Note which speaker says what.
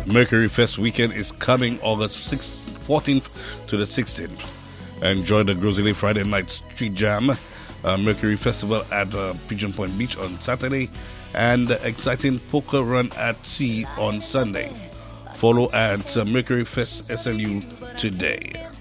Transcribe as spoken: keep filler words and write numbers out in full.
Speaker 1: Mercury Fest weekend is coming August sixth, fourteenth to the sixteenth. Enjoy the Grizzly Friday night street jam, uh, Mercury Festival at uh, Pigeon Point Beach on Saturday, and the exciting poker run at sea on Sunday. Follow at uh, Mercury Fest S L U today.